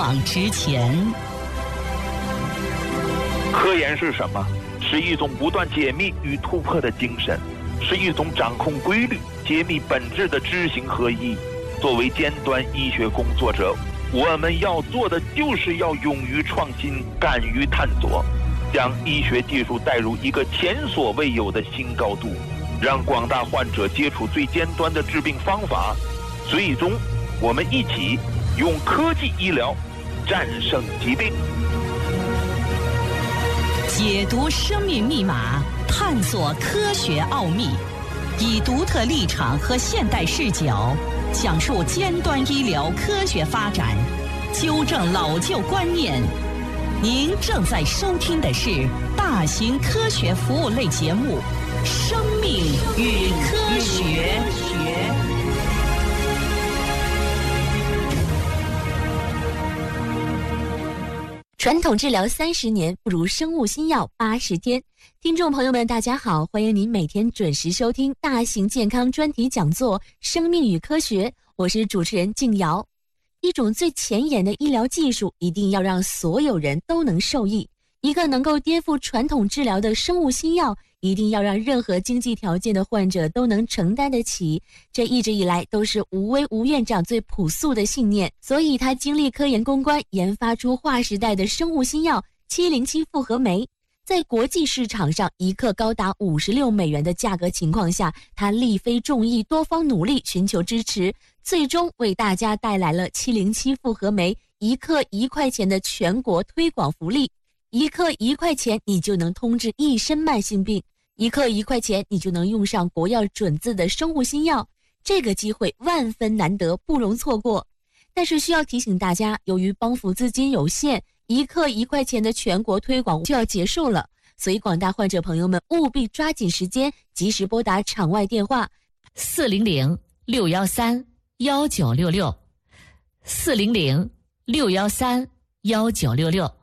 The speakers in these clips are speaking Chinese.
往直前。 科研是什么？是一种不断解密与突破的精神，是一种掌控规律、揭秘本质的知行合一。作为尖端医学工作者，我们要做的就是要勇于创新，敢于探索，将医学技术带入一个前所未有的新高度，让广大患者接触最尖端的治病方法。最终，我们一起用科技医疗战胜疾病。 解读生命密码，探索科学奥秘，以独特立场和现代视角讲述尖端医疗科学发展，纠正老旧观念。您正在收听的是大型科学服务类节目《生命与科学》。 传统治疗30年，不如生物新药80天。听众朋友们，大家好，欢迎您每天准时收听大型健康专题讲座《生命与科学》，我是主持人静瑶。一种最前沿的医疗技术，一定要让所有人都能受益。一个能够颠覆传统治疗的生物新药，一定要让任何经济条件的患者都能承担得起。这一直以来都是吴薇吴院长最朴素的信念，所以他经历科研攻关，研发出划时代的生物新药707复合酶。在国际市场上一克高达56美元的价格情况下，他力非众议，多方努力寻求支持，最终为大家带来了707复合酶一克1块钱的全国推广福利。一克1块钱，你就能通治一身慢性病；一克1块钱，你就能用上国药准字的生物新药。这个机会万分难得，不容错过。但是需要提醒大家，由于帮扶资金有限，一克1块钱的全国推广就要结束了，所以广大患者朋友们务必抓紧时间，及时拨打场外电话 400-613-1966 400-613-1966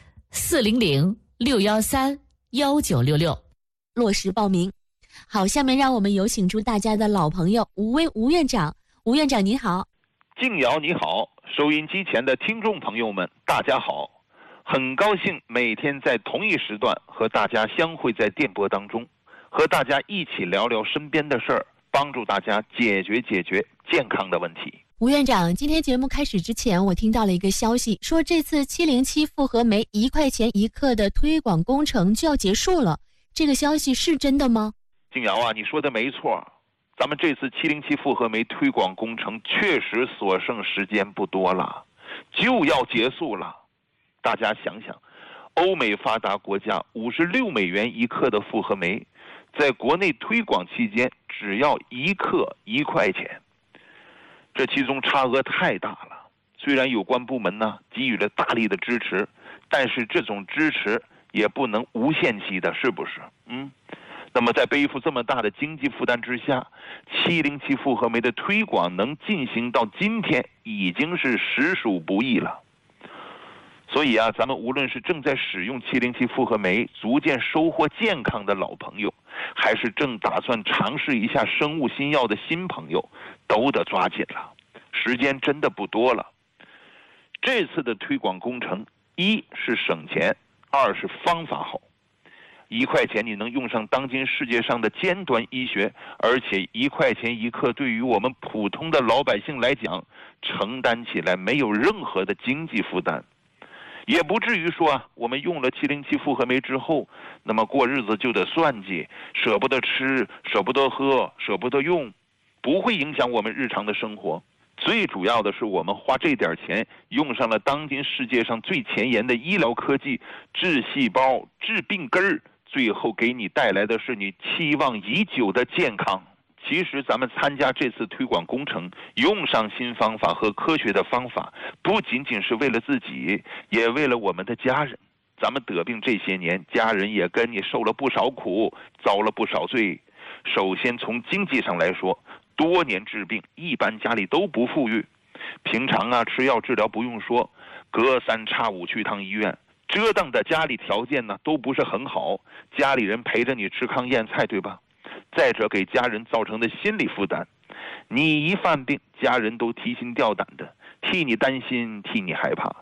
400-613-1966 落实报名。好，下面让我们有请出大家的老朋友吴薇吴院长。吴院长您好。 静瑶你好，收音机前的听众朋友们大家好，很高兴每天在同一时段和大家相会在电波当中，和大家一起聊聊身边的事儿，帮助大家解决健康的问题。 吴院长，今天节目开始之前，我听到了一个消息，说这次707复合酶1块钱1克的推广工程就要结束了，这个消息是真的吗？ 静瑶啊，你说的没错，咱们这次707复合酶推广工程确实所剩时间不多了，就要结束了。大家想想，欧美发达国家56美元1克的复合酶，在国内推广期间只要1克1块钱，这其中差额太大了。虽然有关部门呢给予了大力的支持，但是这种支持也不能无限期的，是不是？那么在背负这么大的经济负担之下，707复合酶的推广能进行到今天，已经是实属不易了。所以啊，咱们无论是正在使用707复合酶逐渐收获健康的老朋友，还是正打算尝试一下生物新药的新朋友，都得抓紧了，时间真的不多了。这次的推广工程，一是省钱，二是方法好。1块钱你能用上当今世界上的尖端医学，而且1块钱1克对于我们普通的老百姓来讲，承担起来没有任何的经济负担，也不至于说我们用了707复合酶之后，那么过日子就得算计，舍不得吃，舍不得喝，舍不得用，不会影响我们日常的生活。最主要的是，我们花这点钱用上了当今世界上最前沿的医疗科技，治细胞，治病根儿，最后给你带来的是你期望已久的健康。其实咱们参加这次推广工程，用上新方法和科学的方法，不仅仅是为了自己，也为了我们的家人。咱们得病这些年，家人也跟你受了不少苦，遭了不少罪。首先从经济上来说，多年治病，一般家里都不富裕，平常吃药治疗不用说，隔3差5去趟医院，折腾的家里条件呢都不是很好，家里人陪着你吃糠咽菜，对吧？再者给家人造成的心理负担，你一犯病，家人都提心吊胆的，替你担心，替你害怕。